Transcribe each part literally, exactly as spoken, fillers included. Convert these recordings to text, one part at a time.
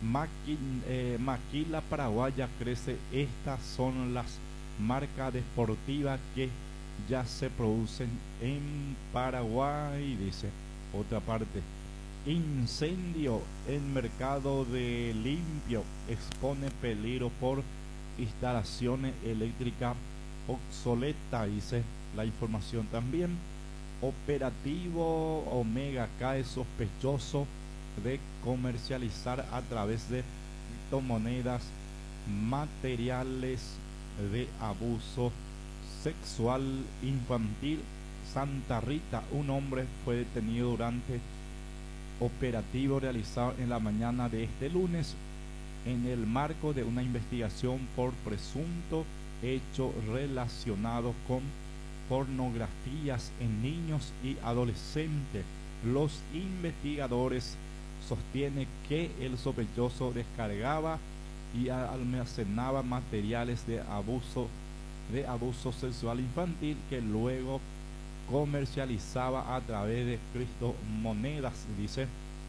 Maqui- eh, Maquila Paraguaya crece. Estas son las marcas deportivas que ya se producen en Paraguay, dice. Otra parte. Incendio en mercado de Limpio expone peligro por instalaciones eléctricas obsoletas, dice la información también. Operativo Omega cae sospechoso de comercializar a través de criptomonedas materiales de abuso sexual infantil. Santa Rita, un hombre fue detenido durante operativo realizado en la mañana de este lunes en el marco de una investigación por presunto hecho relacionado con pornografías en niños y adolescentes. Los investigadores sostienen que el sospechoso descargaba y almacenaba materiales de abuso de abuso sexual infantil que luego comercializaba a través de criptomonedas, dice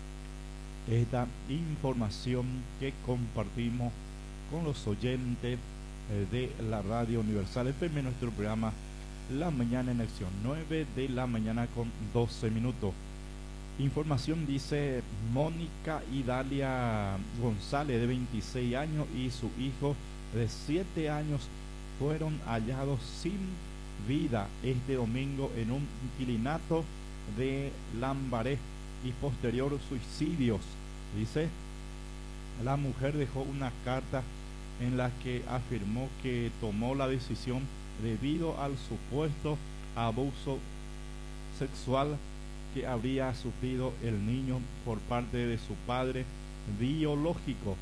esta información que compartimos con los oyentes eh, de la Radio Universal F M, nuestro programa La Mañana en Acción, nueve de la mañana con doce minutos. Información dice: Mónica Idalia González, de veintiséis años, y su hijo de siete años fueron hallados sin vida este domingo en un inquilinato de Lambaré y posterior suicidios. Dice, la mujer dejó una carta en la que afirmó que tomó la decisión debido al supuesto abuso sexual que habría sufrido el niño por parte de su padre biológico.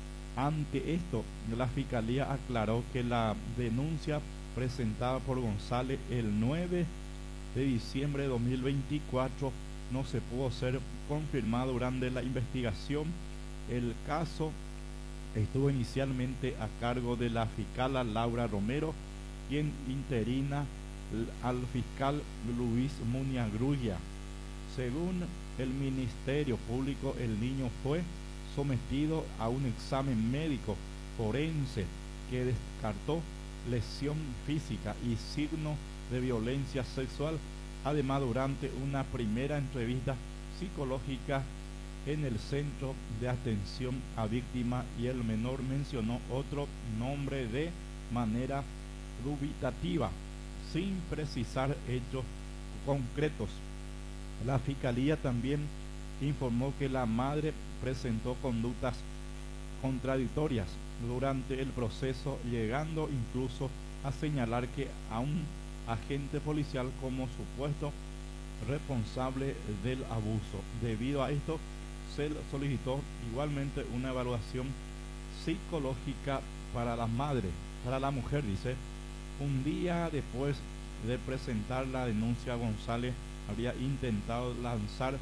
Ante esto, la Fiscalía aclaró que la denuncia presentada por González el nueve de diciembre de dos mil veinticuatro no se pudo ser confirmada durante la investigación. El caso estuvo inicialmente a cargo de la fiscal Laura Romero, quien interina al fiscal Luis Muñagrulla. Según el Ministerio Público, el niño fue sometido a un examen médico forense que descartó lesión física y signo de violencia sexual. Además, durante una primera entrevista psicológica en el Centro de Atención a Víctimas, y el menor mencionó otro nombre de manera dubitativa, sin precisar hechos concretos. La Fiscalía también informó que la madre presentó conductas contradictorias durante el proceso, llegando incluso a señalar que a un agente policial como supuesto responsable del abuso. Debido a esto, se solicitó igualmente una evaluación psicológica para la madre, para la mujer, dice. Un día después de presentar la denuncia, González había intentado lanzar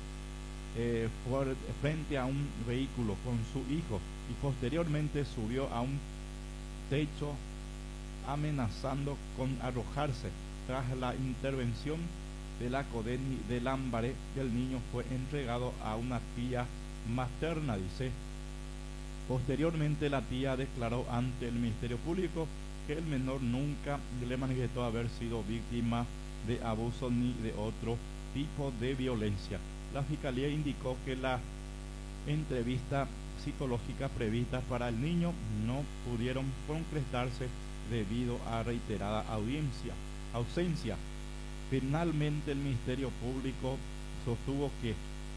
eh, por, frente a un vehículo con su hijo y posteriormente subió a un techo amenazando con arrojarse. Tras la intervención de la CODENI de Lambaré, el niño fue entregado a una tía materna, dice. Posteriormente, la tía declaró ante el Ministerio Público que el menor nunca le manifestó haber sido víctima de abuso ni de otro tipo de violencia. La Fiscalía indicó que la entrevista psicológica prevista para el niño no pudieron concretarse debido a reiterada audiencia, ausencia. Finalmente, el Ministerio Público sostuvo que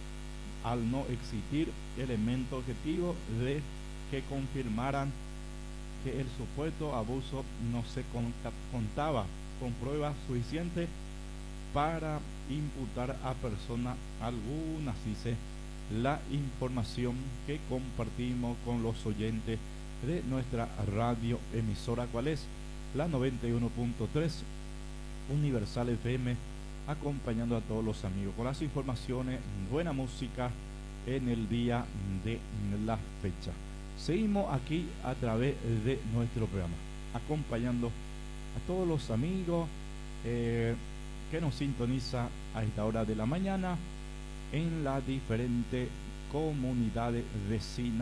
al no existir elementos objetivos de que confirmaran que el supuesto abuso no se contaba con pruebas suficientes para imputar a persona alguna, dice la información que compartimos con los oyentes de nuestra radio emisora, cuál es la noventa y uno punto tres Universal F M, acompañando a todos los amigos con las informaciones, buena música en el día de la fecha. Seguimos aquí a través de nuestro programa, acompañando a todos los amigos eh, que nos sintoniza a esta hora de la mañana en las diferentes comunidades vecinas